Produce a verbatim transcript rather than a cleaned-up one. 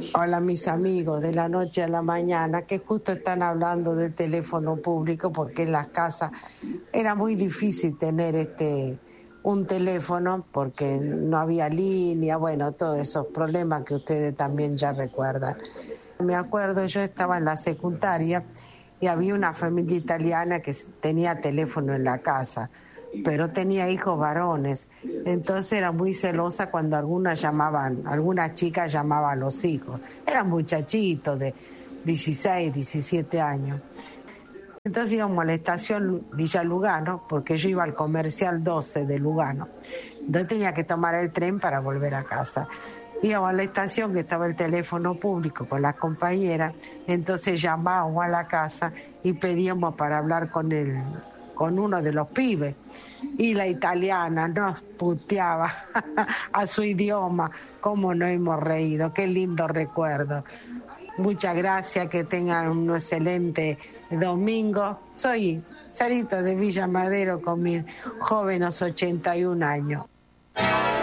Hola mis amigos de la noche a la mañana que justo están hablando del teléfono público porque en las casas era muy difícil tener este un teléfono porque no había línea, bueno, todos esos problemas que ustedes también ya recuerdan. Me acuerdo, yo estaba en la secundaria y había una familia italiana que tenía teléfono en la casa, pero tenía hijos varones. Entonces era muy celosa cuando algunas llamaban, algunas chicas llamaban a los hijos. Eran muchachitos de dieciséis, diecisiete años. Entonces íbamos a la estación Villa Lugano, porque yo iba al comercial doce de Lugano. Entonces tenía que tomar el tren para volver a casa. Íbamos a la estación que estaba el teléfono público con las compañeras, entonces llamábamos a la casa y pedíamos para hablar con el, con uno de los pibes. Y la italiana nos puteaba a su idioma. Cómo nos hemos reído, qué lindo recuerdo. Muchas gracias, que tengan un excelente domingo. Soy Sarita de Villa Madero con mis jóvenes ochenta y un años.